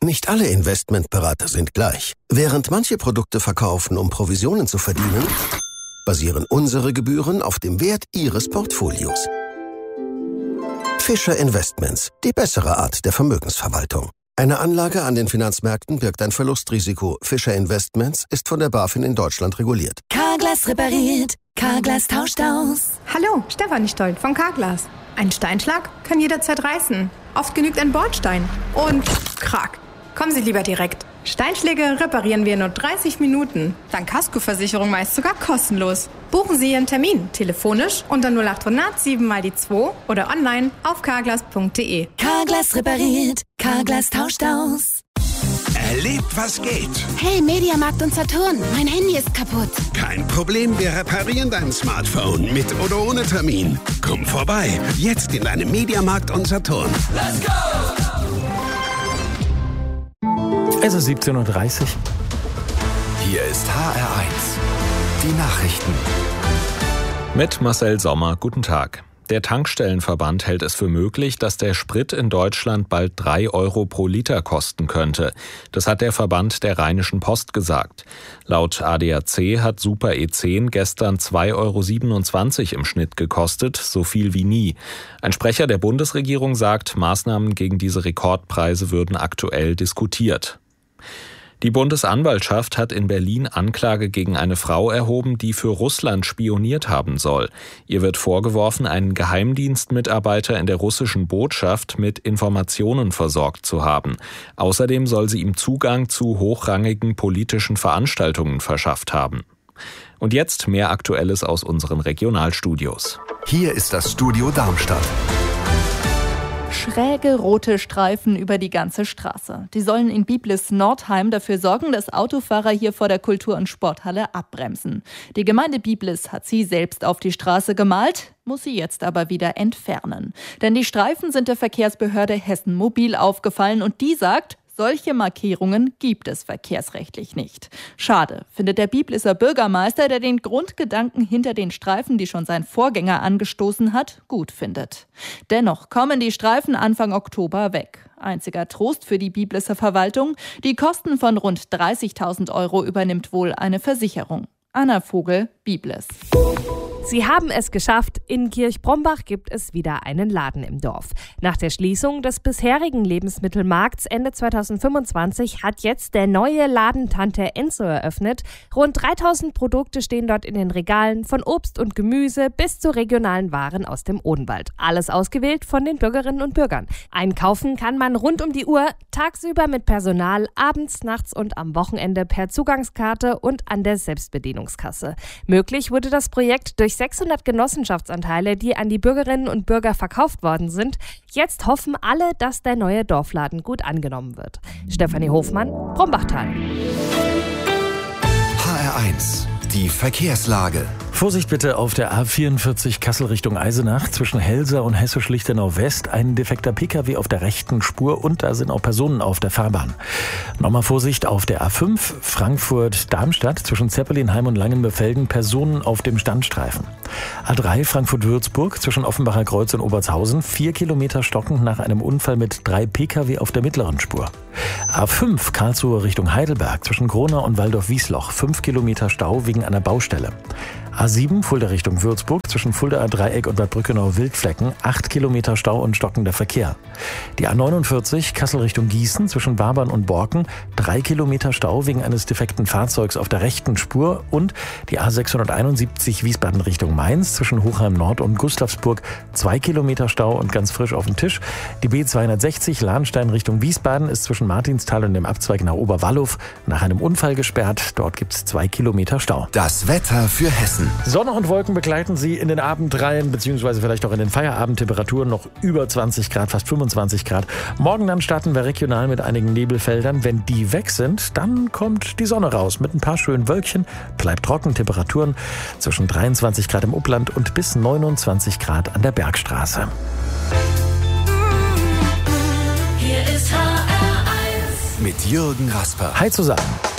Nicht alle Investmentberater sind gleich. Während manche Produkte verkaufen, um Provisionen zu verdienen, basieren unsere Gebühren auf dem Wert Ihres Portfolios. Fischer Investments, die bessere Art der Vermögensverwaltung. Eine Anlage an den Finanzmärkten birgt ein Verlustrisiko. Fischer Investments ist von der BaFin in Deutschland reguliert. Carglass repariert, Carglass tauscht aus. Hallo, Stefanie Stoll von Carglass. Ein Steinschlag kann jederzeit reißen. Oft genügt ein Bordstein. Und krack. Kommen Sie lieber direkt. Steinschläge reparieren wir in nur 30 Minuten. Dank Kaskoversicherung meist sogar kostenlos. Buchen Sie Ihren Termin telefonisch unter 0800 7x2 oder online auf carglass.de. Carglass repariert, Carglass tauscht aus. Erlebt, was geht. Hey, Mediamarkt und Saturn, mein Handy ist kaputt. Kein Problem, wir reparieren dein Smartphone mit oder ohne Termin. Komm vorbei, jetzt in deinem Mediamarkt und Saturn. Let's go! Es ist 17:30 Uhr. Hier ist HR1, die Nachrichten. Mit Marcel Sommer, guten Tag. Der Tankstellenverband hält es für möglich, dass der Sprit in Deutschland bald 3 Euro pro Liter kosten könnte. Das hat der Verband der Rheinischen Post gesagt. Laut ADAC hat Super E10 gestern 2,27 Euro im Schnitt gekostet, so viel wie nie. Ein Sprecher der Bundesregierung sagt, Maßnahmen gegen diese Rekordpreise würden aktuell diskutiert. Die Bundesanwaltschaft hat in Berlin Anklage gegen eine Frau erhoben, die für Russland spioniert haben soll. Ihr wird vorgeworfen, einen Geheimdienstmitarbeiter in der russischen Botschaft mit Informationen versorgt zu haben. Außerdem soll sie ihm Zugang zu hochrangigen politischen Veranstaltungen verschafft haben. Und jetzt mehr Aktuelles aus unseren Regionalstudios. Hier ist das Studio Darmstadt. Schräge rote Streifen über die ganze Straße. Die sollen in Biblis-Nordheim dafür sorgen, dass Autofahrer hier vor der Kultur- und Sporthalle abbremsen. Die Gemeinde Biblis hat sie selbst auf die Straße gemalt, muss sie jetzt aber wieder entfernen. Denn die Streifen sind der Verkehrsbehörde Hessen Mobil aufgefallen und die sagt, solche Markierungen gibt es verkehrsrechtlich nicht. Schade, findet der Biblisser Bürgermeister, der den Grundgedanken hinter den Streifen, die schon sein Vorgänger angestoßen hat, gut findet. Dennoch kommen die Streifen Anfang Oktober weg. Einziger Trost für die Biblisser Verwaltung, die Kosten von rund 30.000 Euro übernimmt wohl eine Versicherung. Anna Vogel, Biblis. Sie haben es geschafft. In Kirchbrombach gibt es wieder einen Laden im Dorf. Nach der Schließung des bisherigen Lebensmittelmarkts Ende 2025 hat jetzt der neue Laden Tante Enzo eröffnet. Rund 3.000 Produkte stehen dort in den Regalen, von Obst und Gemüse bis zu regionalen Waren aus dem Odenwald. Alles ausgewählt von den Bürgerinnen und Bürgern. Einkaufen kann man rund um die Uhr, tagsüber mit Personal, abends, nachts und am Wochenende per Zugangskarte und an der Selbstbedienungskasse. Möglich wurde das Projekt durch 600 Genossenschaftsanteile, die an die Bürgerinnen und Bürger verkauft worden sind. Jetzt hoffen alle, dass der neue Dorfladen gut angenommen wird. Stefanie Hofmann, Brombachtal. HR1, die Verkehrslage. Vorsicht bitte auf der A44 Kassel Richtung Eisenach zwischen Helsa und Hessisch-Lichtenau West. Ein defekter Pkw auf der rechten Spur und da sind auch Personen auf der Fahrbahn. Nochmal Vorsicht auf der A5 Frankfurt-Darmstadt zwischen Zeppelinheim und Langenbefelden. Personen auf dem Standstreifen. A3 Frankfurt-Würzburg zwischen Offenbacher Kreuz und Obertshausen. 4 Kilometer stockend nach einem Unfall mit 3 Pkw auf der mittleren Spur. A5 Karlsruhe Richtung Heidelberg zwischen Gronau und Waldorf-Wiesloch. 5 Kilometer Stau wegen einer Baustelle. A7 Fulda Richtung Würzburg zwischen Fuldaer Dreieck und Bad Brückenau-Wildflecken 8 Kilometer Stau und stockender Verkehr. Die A49 Kassel Richtung Gießen zwischen Barbern und Borken 3 Kilometer Stau wegen eines defekten Fahrzeugs auf der rechten Spur und die A671 Wiesbaden Richtung Mainz zwischen Hochheim Nord und Gustavsburg 2 Kilometer Stau und ganz frisch auf dem Tisch. Die B260 Lahnstein Richtung Wiesbaden ist zwischen Martinsthal und dem Abzweig nach Oberwallow nach einem Unfall gesperrt. Dort gibt es 2 Kilometer Stau. Das Wetter für Hessen. Sonne und Wolken begleiten Sie in den Abendreihen beziehungsweise vielleicht auch in den Feierabend. Temperaturen noch über 20 Grad, fast 25 Grad. Morgen dann starten wir regional mit einigen Nebelfeldern. Wenn die weg sind, dann kommt die Sonne raus mit ein paar schönen Wölkchen. Bleibt trocken, Temperaturen zwischen 23 Grad im Upland und bis 29 Grad an der Bergstraße. Hier ist HR1 mit Jürgen Rasper. Hi zusammen.